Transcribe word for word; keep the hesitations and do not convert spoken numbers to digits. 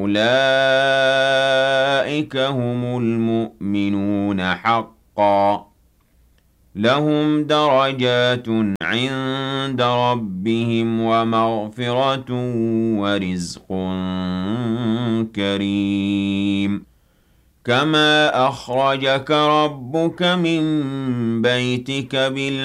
أُولَٰئِكَ هُمُ الْمُؤْمِنُونَ حَقًّا ۚ لَّهُمْ دَرَجَاتٌ عِندَ رَبِّهِمْ وَمَغْفِرَةٌ وَرِزْقٌ كَرِيمٌ كَمَا أَخْرَجَكَ رَبُّكَ مِن بَيْتِكَ بِالْحَقِّ